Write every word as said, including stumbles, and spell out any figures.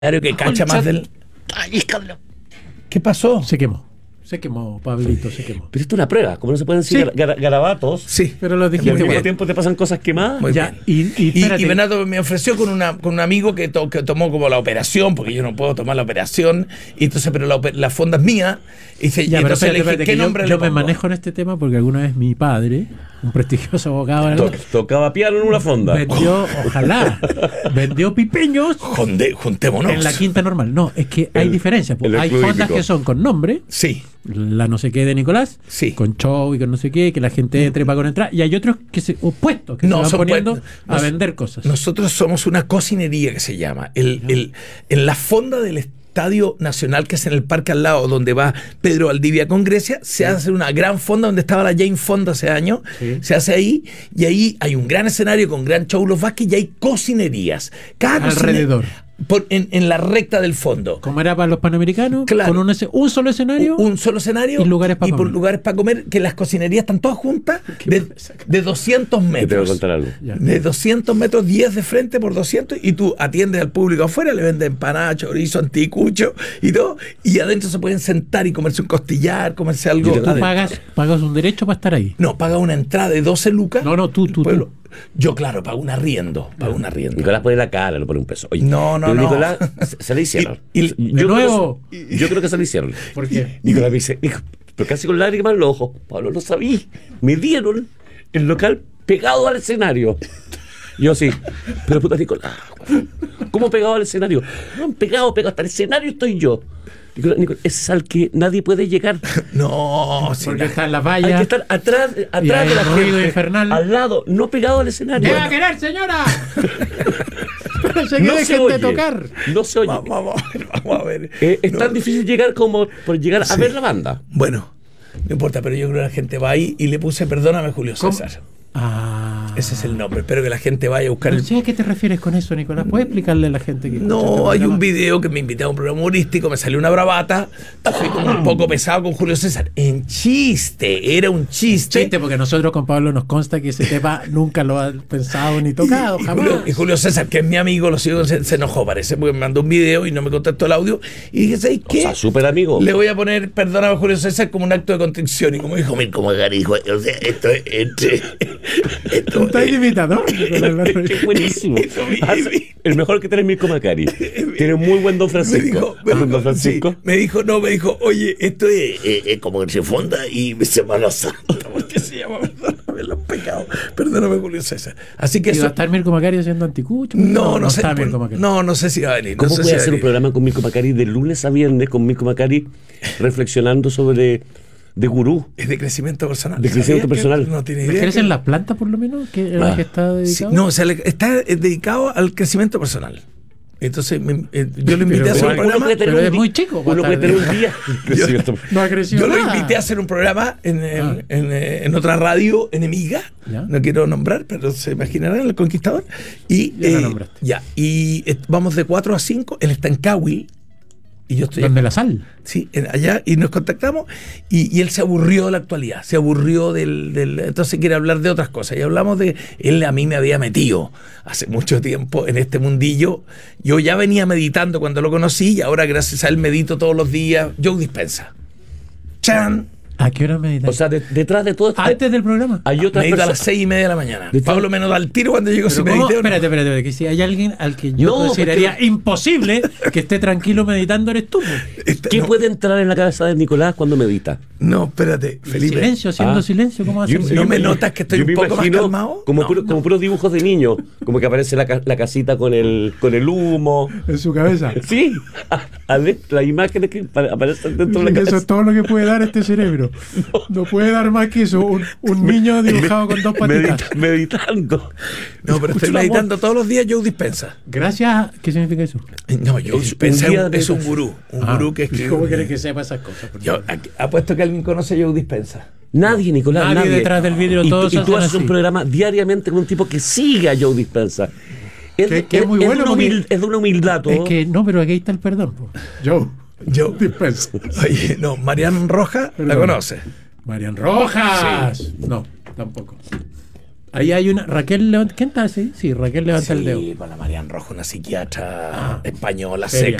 Claro que cacha más del... Ay, cabrón. ¿Qué pasó? Se quemó. Se quemó, Pablito, se quemó. Pero esto es una prueba. Como no se pueden decir Sí. gar- garabatos, Sí. Pero lo y al dijiste mismo bien. tiempo te pasan cosas quemadas. Muy Ya, bien. y, y Y, espérate. y Bernardo me ofreció con una con un amigo que, to- que tomó como la operación, porque yo no puedo tomar la operación, y entonces, pero la, ope- la fonda es mía. Y, dice, y Ya, pero entonces espérate, le dije, espérate, ¿qué que yo, nombre yo le me pongo? manejo en este tema porque alguna vez mi padre, un prestigioso abogado, en To- algo, tocaba piano en una fonda. vendió, ojalá, vendió pipeños Jonde- juntémonos. en la quinta normal. No, es que hay El- diferencias. pues. el Hay club fondas hípico. que son con nombre, Sí, la no sé qué de Nicolás, Sí. con show y con no sé qué, que la gente trepa con entrada, y hay otros que se opuestos, que No, se van son poniendo puestos. a Nos- vender cosas. nosotros somos una cocinería que se llama. El, el, en la fonda del Estadio Nacional, que es en el parque al lado, donde va Pedro Valdivia con Grecia, se hace una gran fonda donde estaba la Jane Fonda hace años. Sí. Se hace ahí, y ahí hay un gran escenario con gran show Los Vázquez, y hay cocinerías. Cada cocine- Alrededor. por- en, en la recta del fondo. Como era para los panamericanos, Claro. con un, ese- un solo escenario. Un solo escenario y lugares pa' y por comer. lugares para comer, que las cocinerías están todas juntas de, de doscientos Que te voy a metros. contar algo. Ya. De doscientos metros, diez de frente por doscientos, y tú atiendes al público afuera, le vendes empanadas, chorizo, anticucho y todo, y adentro se pueden sentar y comerse un costillar, comerse algo. Yo te- Tú adentro. pagas, pagas un derecho para estar ahí. No, paga una entrada de doce lucas. No, no, tú, tú, Pueblo. tú. Yo, claro, pago un arriendo, pago un arriendo. Nicolás pone la cara, le pone un peso. Oye, No, no, pero no. Nicolás, se, se le hicieron. Y- y- yo, de creo nuevo. que se- yo creo que se le hicieron. ¿Por qué? Nicolás me dice, hijo, pero casi con lágrimas en los ojos. Pablo, no sabí. Me dieron el local pegado al escenario. Yo sí, pero puta Nicolás, ¿cómo pegado al escenario? No, pegado, pegado, hasta el escenario estoy yo. Nicolás, Nicolás, ese es al que nadie puede llegar. No, sí, Porque la- está en la Hay que valla. estar atrás, Y atrás hay de la ruido gente, infernal. al lado, no pegado al escenario. ¡Llega a querer, señora! Parece que No se dejen de oye, tocar. no se oye. Va- vamos a ver, vamos a ver. Eh, es No. tan difícil llegar como por llegar a Sí. ver la banda. Bueno, no importa, pero yo creo que la gente va ahí, y le puse perdóname Julio ¿Cómo? César. Ah. Ese es el nombre. Espero que la gente vaya a buscar No el... sé a qué te refieres con eso, Nicolás. ¿Puedes explicarle a la gente que escucha No, este hay programa? un video que me invité a un programa humorístico, me salió una bravata, fui como un poco pesado con Julio César. En chiste, era un chiste. Chiste, porque nosotros con Pablo nos consta que ese tema nunca lo han pensado ni tocado, Y jamás. Julio, y Julio César, que es mi amigo, lo sigo, se, se enojó, parece, porque me mandó un video y no me contestó el audio. Y dije, ¿sabes O qué? sea, súper amigo. Le voy a poner perdóname Julio César como un acto de contrición. Y como dijo Mirko Macari, dijo, o sea, esto es... Esto, esto ¿Estás es- imitador? Nicolás Barrio? Qué buenísimo. Eso mismo. Hace- El mejor que tiene Mirko Macari. Tiene muy buen Don Me Francisco. dijo, me Don dijo, Francisco. sí, me dijo, no, me dijo, oye, esto es, eh, eh, como que se fonda y Semana Santa, porque se llama Perdóname los pecados, perdóname Julio César. Así que ¿Y va eso, a estar Mirko Macari haciendo anticucho? no, no, sé, está por- Mirko Macari. no, no sé si va a venir. ¿Cómo no sé puede si va a hacer un venir. programa con Mirko Macari de lunes a viernes con Mirko Macari reflexionando sobre de gurú? Es de crecimiento personal. De crecimiento ¿Sabías que personal. No tiene idea. ¿Crees que- en las plantas, por lo menos? Que es la Ah. que está Sí, dedicado. no, o sea, le- está eh, dedicado al crecimiento personal. Entonces, me- eh, yo lo invité Pero a hacer un igual, Uno programa. puede tener pero un es di- muy chico para Uno puede estar tener un de- día. Crecimiento. No ha crecido Yo lo nada. invité a hacer un programa en, en, Ah. en, eh, en otra radio enemiga, Ya. no quiero nombrar, pero se imaginarán, El Conquistador. Y, Ya lo eh, nombraste. ya, y eh, vamos de cuatro a cinco, él está en Cahui, y yo estoy ¿Dónde la sal? sí, en- allá, y nos contactamos, y, y él se aburrió de la actualidad, se aburrió del, del... Entonces quiere hablar de otras cosas, y hablamos de... Él a mí me había metido hace mucho tiempo en este mundillo. Yo ya venía meditando cuando lo conocí, y ahora gracias a él medito todos los días. Joe Dispensa. Chan. ¿A qué hora meditas? O sea, de- detrás de todo esto Antes del programa. hay otras Medito a las personas. seis y media de la mañana. De Pablo me nos da el tiro cuando llego si Pero ¿cómo? medité o no. Espérate, espérate, espérate, que si hay alguien al que yo No, consideraría porque- imposible que esté tranquilo meditando, eres tú. po. Este, ¿Qué no, puede entrar en la cabeza de Nicolás cuando medita? no, espérate, Felipe. Silencio, haciendo Ah. silencio, ¿cómo Yo- haces? ¿No yo me me- notas que estoy yo un me poco más imagino calmado? Como, No, puro- como puros dibujos de niños, como que aparece la, ca- la casita con el, con el humo. En su cabeza. Sí, a- a ver, las imágenes que pa- aparecen dentro de la Eso cabeza. es todo lo que puede dar este cerebro. No puede dar más que eso. Un, un niño dibujado con dos patitas. Medita- meditando. No, pero estoy Escucha la meditando todos los días Joe Dispensa. Gracias. ¿Qué significa eso? No, Joe Es un Dispensa es día un, de es un meditación. gurú. Un Ah, gurú que escribe. ¿Cómo quieres que sepa esas cosas? Por Yo favor? aquí- apuesto que alguien conoce a Joe Dispensa. Nadie, Nicolás, Nadie nadie. detrás del vidrio, y, todos y tú hacen haces así. un programa diariamente con un tipo que sigue a Joe Dispensa. Es, Que- que es muy es bueno de una porque- humil- es de una humildad todo. Es que no, pero aquí está el perdón. po. Joe. Joe Dispensa. Oye, no, Marian Roja la Perdón. conoce. Marian Rojas. No, tampoco. Ahí hay una. Raquel levanta. ¿Quién está así? Sí, Raquel levanta el dedo. Sí, para la Marian Rojo, una psiquiatra Ah, española, seria. seca.